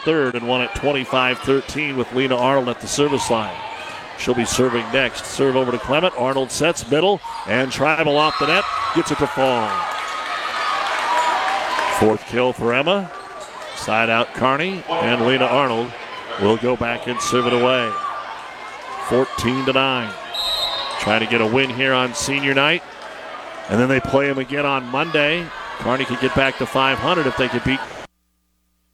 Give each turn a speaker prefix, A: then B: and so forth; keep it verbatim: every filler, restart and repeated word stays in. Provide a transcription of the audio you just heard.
A: third and won at twenty-five thirteen with Lena Arnold at the service line. She'll be serving next. Serve over to Clement. Arnold sets middle, and Tribal off the net. Gets it to fall. Fourth kill for Emma. Side out Kearney, and Lena Arnold will go back and serve it away. fourteen to nine. Trying to get a win here on senior night. And then they play them again on Monday. Kearney could get back to five hundred if they could beat